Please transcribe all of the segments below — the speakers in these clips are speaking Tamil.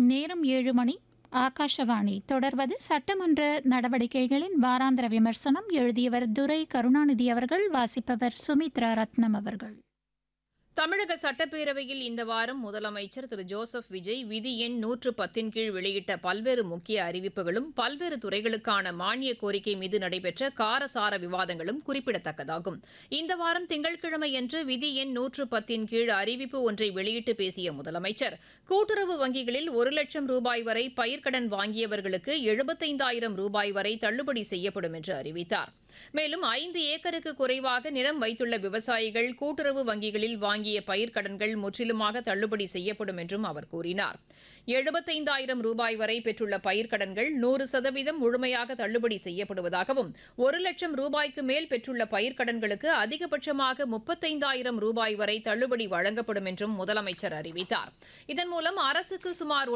நேரம் 7 மணி. ஆகாஷவாணி. தொடர்வது சட்டமன்ற நடவடிக்கைகளின் வாராந்திர விமர்சனம். எழுதியவர் துரை கருணாநிதி அவர்கள். வாசிப்பவர் சுமித்ரா ரத்னம் அவர்கள். தமிழக சட்டப்பேரவையில் இந்த வாரம் முதலமைச்சர் திரு ஜோசப் விஜய் விதி எண் 110 கீழ் வெளியிட்ட பல்வேறு முக்கிய அறிவிப்புகளும் பல்வேறு துறைகளுக்கான மானிய கோரிக்கை மீது நடைபெற்ற காரசார விவாதங்களும் குறிப்பிடத்தக்கதாகும். இந்த வாரம் திங்கட்கிழமையன்று விதி எண் 110 கீழ் அறிவிப்பு ஒன்றை வெளியிட்டு பேசிய முதலமைச்சர், கூட்டுறவு வங்கிகளில் 1 லட்சம் ரூபாய் வரை பயிர்க்கடன் வாங்கியவர்களுக்கு 75,000 ரூபாய் வரை தள்ளுபடி செய்யப்படும் என்று அறிவித்தார். மேலும் 5 ஏக்கருக்கு குறைவாக நிலம் வைத்துள்ள விவசாயிகள் கூட்டுறவு வங்கிகளில் வாங்கிய பயிர்க்கடன்கள் முற்றிலுமாக தள்ளுபடி செய்யப்படும் என்றும் அவர் கூறினார். 75,000 ரூபாய் வரை பெற்றுள்ள பயிர்க்கடன்கள் 100% முழுமையாக தள்ளுபடி செய்யப்படுவதாகவும் 1 லட்சம் ரூபாய்க்கு மேல் பெற்றுள்ள பயிர்க்கடன்களுக்கு அதிகபட்சமாக 35,000 ரூபாய் வரை தள்ளுபடி வழங்கப்படும் என்றும் முதலமைச்சர் அறிவித்தார். இதன் மூலம் அரசுக்கு சுமார்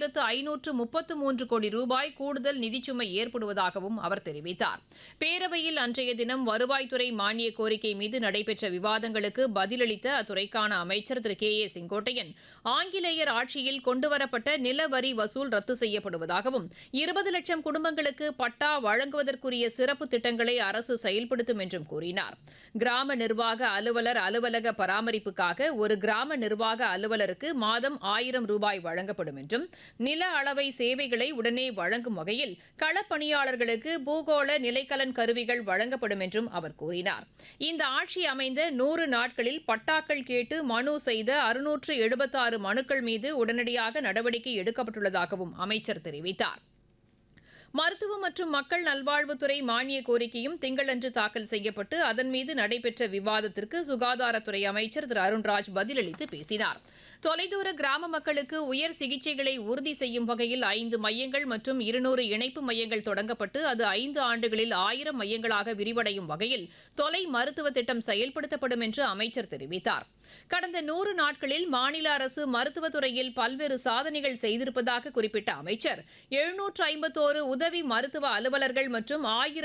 9,533 கோடி ரூபாய் கூடுதல் நிதிச்சுமை ஏற்படுவதாகவும் அவர் தெரிவித்தார். பேரவையில் அன்றைய தினம் வருவாய்த்துறை மானிய கோரிக்கை மீது நடைபெற்ற விவாதங்களுக்கு பதிலளித்த அத்துறைக்கான அமைச்சர் திரு கே ஏ செங்கோட்டையன், ஆங்கிலேயர் ஆட்சியில் கொண்டுவரப்பட்ட நில வரி வசூல் ரத்து செய்யப்படுவதாகவும் 20 லட்சம் குடும்பங்களுக்கு பட்டா வழங்குவதற்குரிய சிறப்பு திட்டங்களை அரசு செயல்படுத்தும் என்றும் கூறினார். கிராம நிர்வாக அலுவலர் அலுவலக பராமரிப்புக்காக ஒரு கிராம நிர்வாக அலுவலருக்கு மாதம் 1,000 ரூபாய் வழங்கப்படும் என்றும், நில அளவை சேவைகளை உடனே வழங்கும் வகையில் களப்பணியாளர்களுக்கு பூகோள நிலைக்கலன் கருவிகள் வழங்கப்படும் என்றும் அவர் கூறினார். இந்த ஆட்சி அமைந்த 100 நாட்களில் பட்டாக்கள் கேட்டு மனு செய்த 676 மனுக்கள் மீது உடனடியாக நடவடிக்கை எடுக்கப்பட்டுள்ளதாகவும் அமைச்சர் தெரிவித்தார். மருத்துவ மற்றும் மக்கள் நல்வாழ்வுத்துறை மானிய கோரிக்கையும் திங்களன்று தாக்கல் செய்யப்பட்டு அதன் மீது நடைபெற்ற விவாதத்திற்கு சுகாதாரத்துறை அமைச்சர் திரு அருண்ராஜ் பதிலளித்து பேசினார். தொலைதூர கிராம மக்களுக்கு உயர் சிகிச்சைகளை உறுதி செய்யும் வகையில் 5 மையங்கள் மற்றும் 200 இணைப்பு மையங்கள் தொடங்கப்பட்டு அது 5 ஆண்டுகளில் 1000 மையங்களாக விரிவடையும் வகையில் தொலை மருத்துவ திட்டம் செயல்படுத்தப்படும் என்று அமைச்சர் தெரிவித்தார். கடந்த 100 நாட்களில் மாநில அரசு மருத்துவத்துறையில் பல்வேறு சாதனைகள் செய்திருப்பதாக குறிப்பிட்ட அமைச்சர், 751 உதவி மருத்துவ அலுவலர்கள் மற்றும்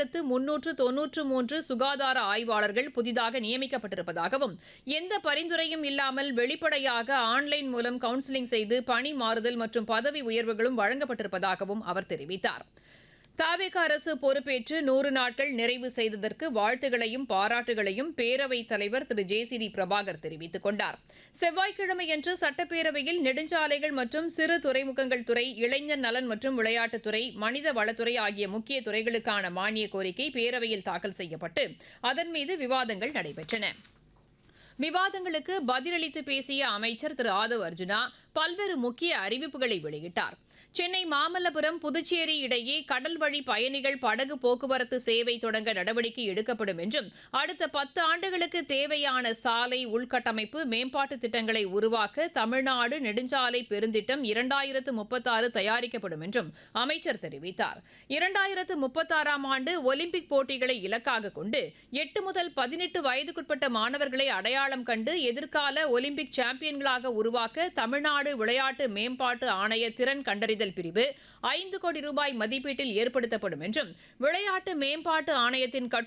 1,393 சுகாதார ஆய்வாளர்கள் புதிதாக நியமிக்கப்பட்டிருப்பதாகவும், எந்த பரிந்துரையும் இல்லாமல் வெளிப்படையாக ஆன்லைன் மூலம் கவுன்சிலிங் செய்து பணி மாறுதல் மற்றும் பதவி உயர்வுகளும் வழங்கப்பட்டிருப்பதாகவும் அவர் தெரிவித்தார். தவேக அரசு பொறுப்பேற்று 100 நாட்கள் நிறைவு செய்ததற்கு வாழ்த்துகளையும் பாராட்டுகளையும் பேரவைத் தலைவர் திரு ஜே.சி.டி. பிரபாகர் தெரிவித்துக் கொண்டார். செவ்வாய்க்கிழமையன்று சட்டப்பேரவையில் நெடுஞ்சாலைகள் மற்றும் சிறு துறைமுகங்கள் துறை, இளைஞர் நலன் மற்றும் விளையாட்டுத்துறை, மனித வளத்துறை ஆகிய முக்கிய துறைகளுக்கான மானிய கோரிக்கை பேரவையில் தாக்கல் செய்யப்பட்டு அதன் மீது விவாதங்கள் நடைபெற்றன. விவாதங்களுக்கு பதிலளித்து பேசிய அமைச்சர் திரு ஆதவ் அர்ஜுனா பல்வேறு முக்கிய அறிவிப்புகளை வெளியிட்டார். சென்னை மாமல்லபுரம் புதுச்சேரி இடையே கடல் வழி பயணிகள் படகு போக்குவரத்து சேவை தொடங்க நடவடிக்கை எடுக்கப்படும் என்றும், அடுத்த 10 ஆண்டுகளுக்கு தேவையான சாலை உள்கட்டமைப்பு மேம்பாட்டு திட்டங்களை உருவாக்க தமிழ்நாடு நெடுஞ்சாலை பெருந்திட்டம் 2036 தயாரிக்கப்படும் என்றும் அமைச்சர் தெரிவித்தார். 2036ஆம் ஆண்டு ஒலிம்பிக் போட்டிகளை இலக்காக கொண்டு 8 முதல் 18 வயதுக்குட்பட்ட மாணவர்களை அடையாளம் கண்டு எதிர்கால ஒலிம்பிக் சாம்பியன்களாக உருவாக்க தமிழ்நாடு விளையாட்டு மேம்பாட்டு ஆணைய திறன் கண்டறிதல் பிரிவு 5 கோடி ரூபாய் மதிப்பீட்டில் ஏற்படுத்தப்படும் என்றும், விளையாட்டு மேம்பாட்டு ஆணையத்தின்